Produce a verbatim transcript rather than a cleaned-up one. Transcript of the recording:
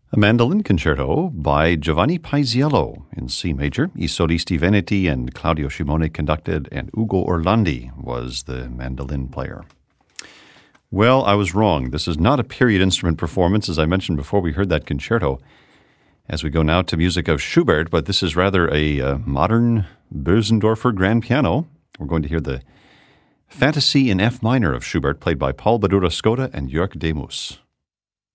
A mandolin concerto by Giovanni Paisiello in C major. I Solisti Veneti and Claudio Scimone conducted, and Ugo Orlandi was the mandolin player. Well, I was wrong. This is not a period instrument performance, as I mentioned before we heard that concerto. As we go now to music of Schubert, but this is rather a uh, modern Bösendorfer grand piano. We're going to hear the Fantasy in F minor of Schubert, played by Paul Badura Skoda and Jörg Demus.